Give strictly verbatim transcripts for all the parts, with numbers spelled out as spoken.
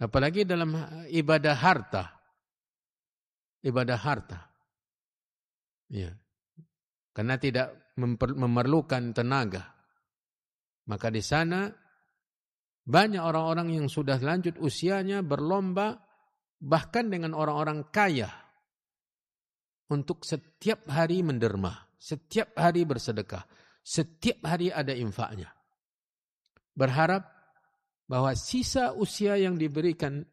Apalagi dalam ibadah harta. Ibadah harta. Ya. Karena tidak memerlukan tenaga. Maka di sana banyak orang-orang yang sudah lanjut usianya berlomba bahkan dengan orang-orang kaya untuk setiap hari menderma, setiap hari bersedekah, setiap hari ada infaknya. Berharap bahwa sisa usia yang diberikan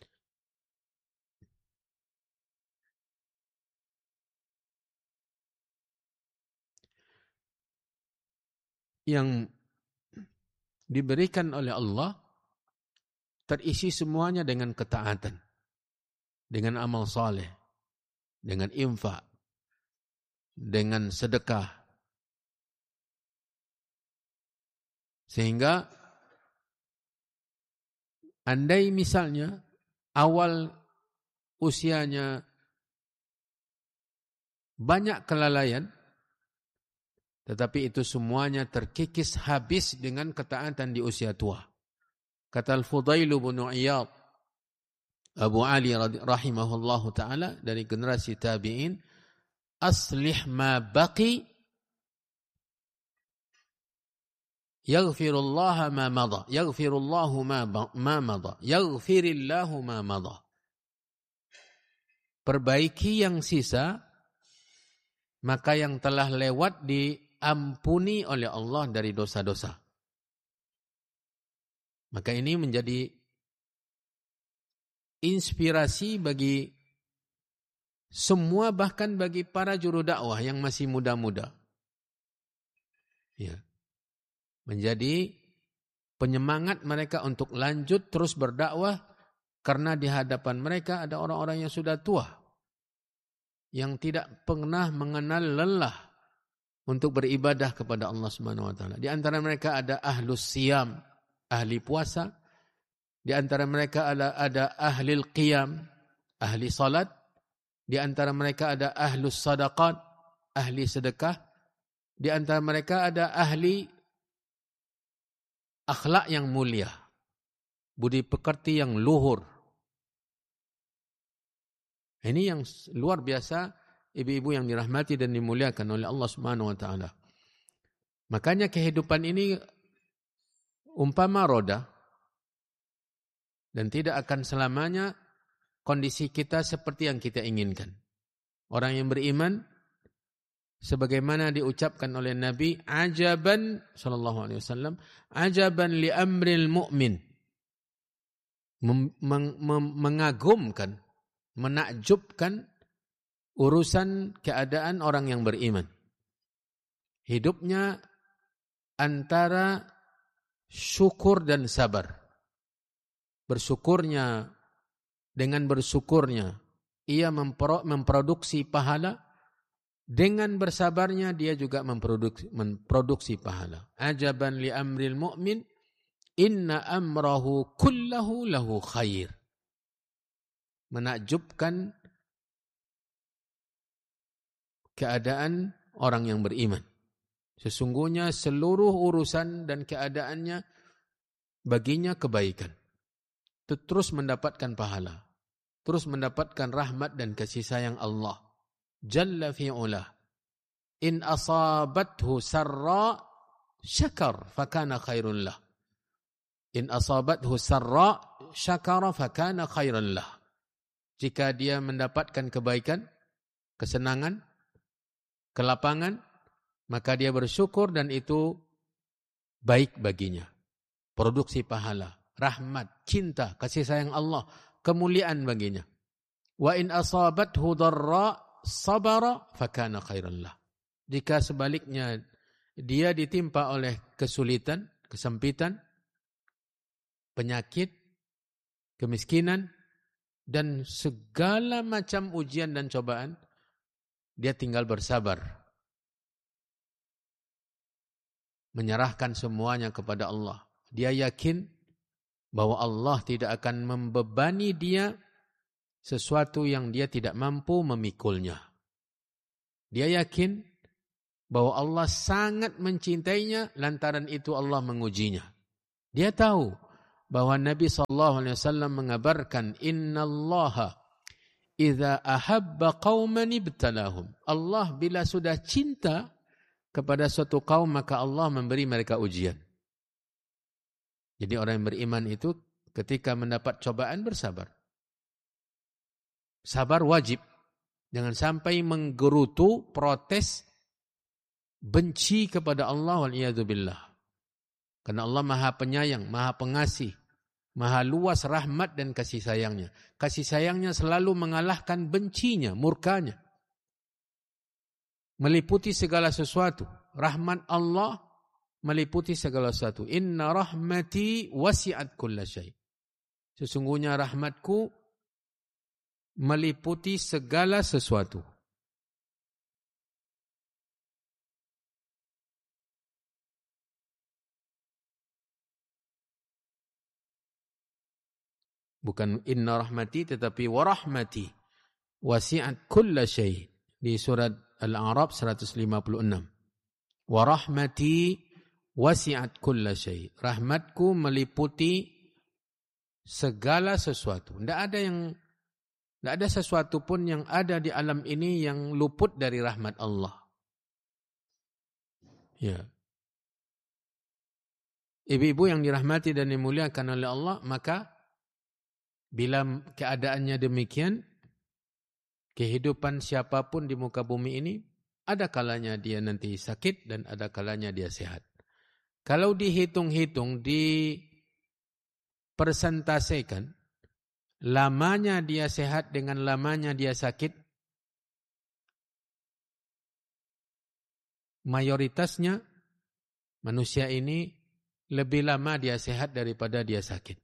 yang diberikan oleh Allah terisi semuanya dengan ketaatan, dengan amal saleh, dengan infak, dengan sedekah. Sehingga andai misalnya awal usianya banyak kelalaian, tetapi itu semuanya terkikis habis dengan ketaatan di usia tua. Kata Al-Fudail bin Iyad, Abu Ali rahimahullahu ta'ala dari generasi tabi'in, aslih ma baqi yaghfirullaha ma madha, yaghfirullahu ma ma madha, yaghfirillahu ma madha. Perbaiki yang sisa, maka yang telah lewat diampuni oleh Allah dari dosa-dosa. Maka ini menjadi inspirasi bagi semua, bahkan bagi para juru dakwah yang masih muda-muda. Ya. Menjadi penyemangat mereka untuk lanjut terus berdakwah, karena di hadapan mereka ada orang-orang yang sudah tua, yang tidak pernah mengenal lelah untuk beribadah kepada Allah Subhanahu wa taala. Di antara mereka ada ahlus siyam, ahli puasa. Di antara mereka ada ada ahli qiyam, ahli salat. Di antara mereka ada ahlus sadaqat, ahli sedekah. Di antara mereka ada ahli akhlak yang mulia, budi pekerti yang luhur. Ini yang luar biasa, ibu-ibu yang dirahmati dan dimuliakan oleh Allah Subhanahu wa taala. Makanya kehidupan ini umpama roda, dan tidak akan selamanya kondisi kita seperti yang kita inginkan. Orang yang beriman, sebagaimana diucapkan oleh Nabi, ajaban sallallahu alaihi wasallam, ajaban li amril mu'min, Mem, meng, mem, mengagumkan, menakjubkan urusan keadaan orang yang beriman. Hidupnya antara syukur dan sabar. Bersyukurnya, dengan bersyukurnya ia mempro, memproduksi pahala. Dengan bersabarnya dia juga memproduksi, memproduksi pahala. Ajaban li amril mu'min, inna amrahu kullahu lahu khair. Menakjubkan keadaan orang yang beriman. Sesungguhnya seluruh urusan dan keadaannya baginya kebaikan. Terus mendapatkan pahala. Terus mendapatkan rahmat dan kasih sayang Allah Jalla fi'ulah. In asabathu sarra syakar fakana khairun lah. In asabathu sarra syakara fakana khairun lah. Jika dia mendapatkan kebaikan, kesenangan, kelapangan, maka dia bersyukur dan itu baik baginya. Produksi pahala, rahmat, cinta, kasih sayang Allah, kemuliaan baginya. Wa in asabathu dharra sabara fakana khairan lah. Jika sebaliknya dia ditimpa oleh kesulitan, kesempitan, penyakit, kemiskinan, dan segala macam ujian dan cobaan, dia tinggal bersabar. Menyerahkan semuanya kepada Allah. Dia yakin bahwa Allah tidak akan membebani dia sesuatu yang dia tidak mampu memikulnya. Dia yakin bahwa Allah sangat mencintainya, lantaran itu Allah mengujinya. Dia tahu bahwa Nabi sallallahu alaihi wasallam mengabarkan, innallaha idza ahabba qauman ibtalahum. Allah bila sudah cinta kepada suatu kaum maka Allah memberi mereka ujian. Jadi orang yang beriman itu ketika mendapat cobaan bersabar. Sabar wajib. Jangan sampai menggerutu, protes, benci kepada Allah wal'iyadzubillah. Karena Allah maha penyayang, maha pengasih, maha luas rahmat dan kasih sayangnya. Kasih sayangnya selalu mengalahkan bencinya, murkanya. Meliputi segala sesuatu. Rahmat Allah meliputi segala sesuatu. Inna rahmati wasi'at kulla syai'. Sesungguhnya rahmatku meliputi segala sesuatu. Bukan inna rahmati tetapi warahmati wasi'at kulla syai'. Di surat Al-A'raf seratus lima puluh enam. Warahmati wasi'at kulla syai'. Rahmatku meliputi segala sesuatu. Tidak ada yang Tidak ada sesuatu pun yang ada di alam ini yang luput dari rahmat Allah. Ya. Ibu-ibu yang dirahmati dan dimuliakan oleh Allah, maka bila keadaannya demikian, kehidupan siapapun di muka bumi ini, ada kalanya dia nanti sakit dan ada kalanya dia sehat. Kalau dihitung-hitung, dipersentasekan, lamanya dia sehat dengan lamanya dia sakit, mayoritasnya manusia ini lebih lama dia sehat daripada dia sakit.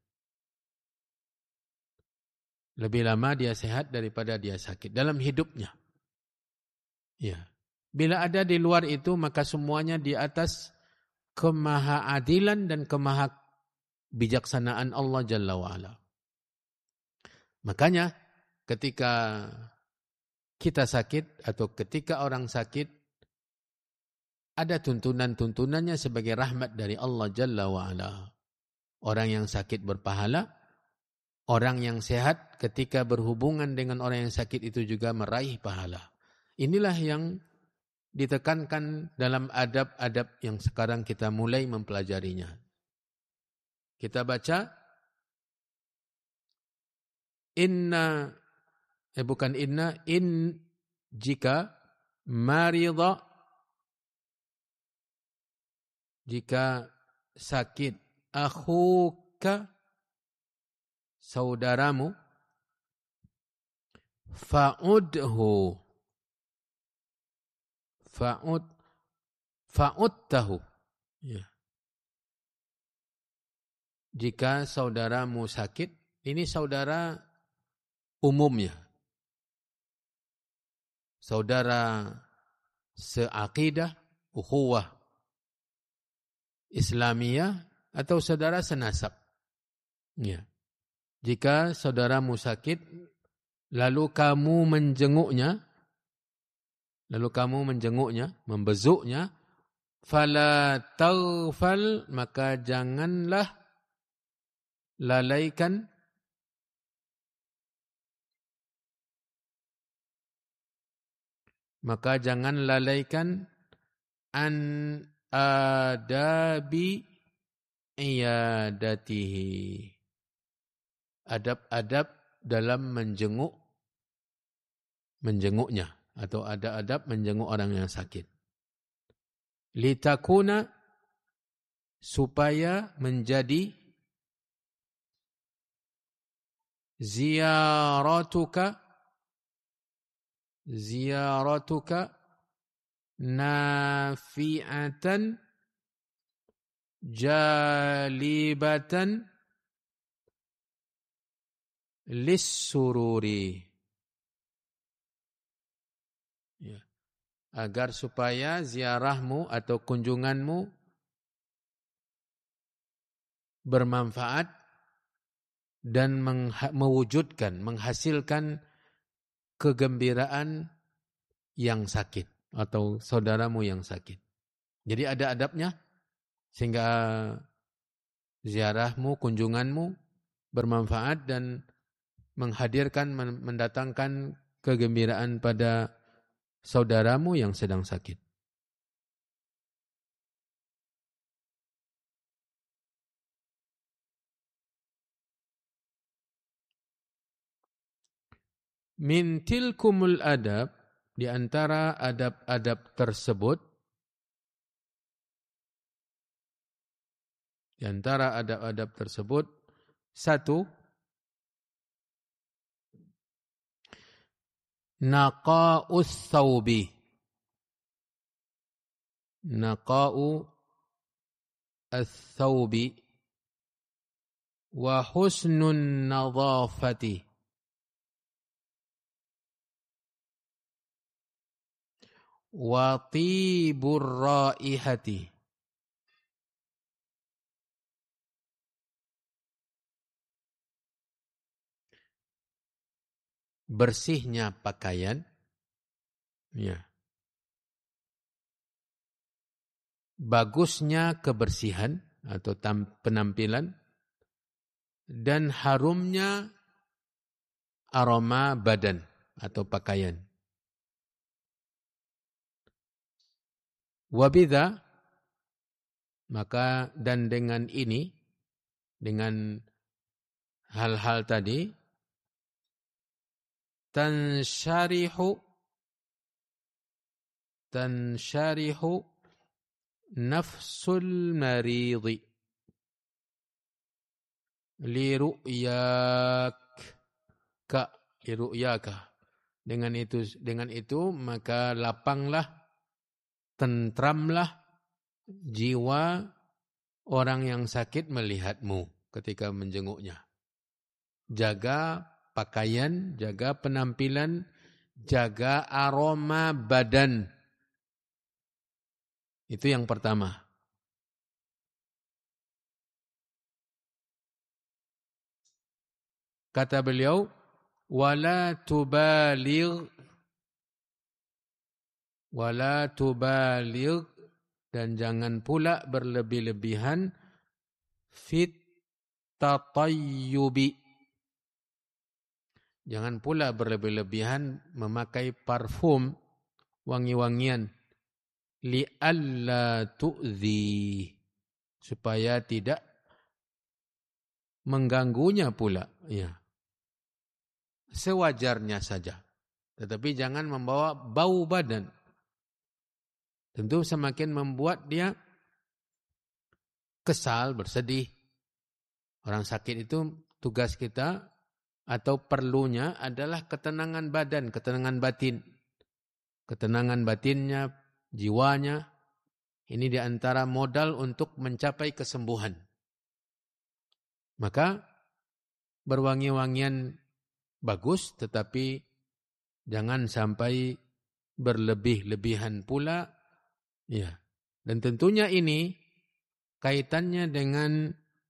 Lebih lama dia sehat daripada dia sakit dalam hidupnya. Ya. Bila ada di luar itu maka semuanya di atas kemahaadilan dan kemahabijaksanaan Allah Jalla wa'ala. Makanya ketika kita sakit atau ketika orang sakit, ada tuntunan-tuntunannya sebagai rahmat dari Allah Jalla wa'ala. Orang yang sakit berpahala, orang yang sehat ketika berhubungan dengan orang yang sakit itu juga meraih pahala. Inilah yang ditekankan dalam adab-adab yang sekarang kita mulai mempelajarinya. Kita baca, Inna, eh bukan inna, in jika marida, jika sakit, akhuka, saudaramu, fa'udhu, fa'ud, fa'udtahu. Ya. Jika saudaramu sakit, ini saudara umumnya, saudara seakidah, ukhuwah Islamiyah, atau saudara senasab. Ya. Jika saudaramu sakit, lalu kamu menjenguknya, lalu kamu menjenguknya, membezuknya, fala taghfal, maka janganlah lalaikan Maka jangan lalaikan an adabi iyadatihi. Adab-adab dalam menjenguk menjenguknya atau ada adab menjenguk orang yang sakit. Litakuna, supaya menjadi ziyaratuka ziyaratuka nafi'atan jalibatan lissururi. Ya. Agar supaya ziarahmu atau kunjunganmu bermanfaat dan mewujudkan, menghasilkan kegembiraan yang sakit atau saudaramu yang sakit. Jadi ada adabnya sehingga ziarahmu, kunjunganmu bermanfaat dan menghadirkan, mendatangkan kegembiraan pada saudaramu yang sedang sakit. Min tilkumul adab, di antara adab-adab tersebut, di antara adab-adab tersebut, satu, naqa'us thawbi. Naqa'u as-thawbi wa husnun nadhafati. Wa tibur raihati. Bersihnya pakaian, ya. Bagusnya kebersihan atau penampilan, dan harumnya aroma badan atau pakaian. Wabidha, maka dan dengan ini, dengan hal-hal tadi, tansyarihu tansyarihu nafsul maridi li ru'yak ka li ru'yaka. Dengan itu dengan itu maka lapanglah, tentramlah jiwa orang yang sakit melihatmu ketika menjenguknya. Jaga pakaian, jaga penampilan, jaga aroma badan. Itu yang pertama. Kata beliau, wala tubaligh wala tubaligh, dan jangan pula berlebih-lebihan fit tatayyubi. Jangan pula berlebih-lebihan memakai parfum, wangi-wangian, li'alla tu'zi, supaya tidak mengganggunya pula, ya. Sewajarnya saja, tetapi jangan membawa bau badan. Tentu semakin membuat dia kesal, bersedih. Orang sakit itu tugas kita atau perlunya adalah ketenangan badan, ketenangan batin. Ketenangan batinnya, jiwanya, ini di antara modal untuk mencapai kesembuhan. Maka berwangi-wangian bagus, tetapi jangan sampai berlebih-lebihan pula. Ya. Dan tentunya ini kaitannya dengan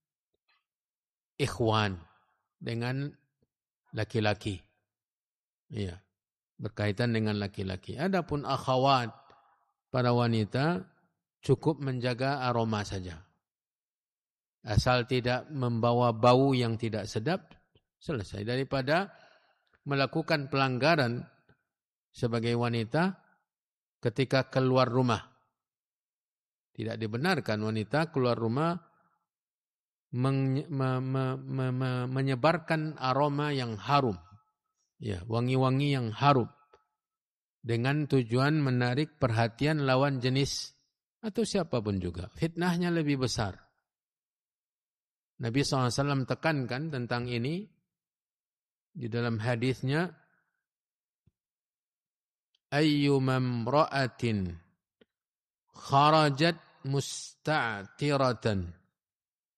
ikhwan, dengan laki-laki. Ya. Berkaitan dengan laki-laki. Adapun akhwat, para wanita, cukup menjaga aroma saja. Asal tidak membawa bau yang tidak sedap, selesai. Daripada melakukan pelanggaran sebagai wanita ketika keluar rumah. Tidak dibenarkan wanita keluar rumah men, me, me, me, me, menyebarkan aroma yang harum. Ya, wangi-wangi yang harum. Dengan tujuan menarik perhatian lawan jenis atau siapapun juga. Fitnahnya lebih besar. Nabi shallallahu alaihi wasallam tekankan tentang ini di dalam hadisnya, ayyuma imra'atin kharajat musta'tiratan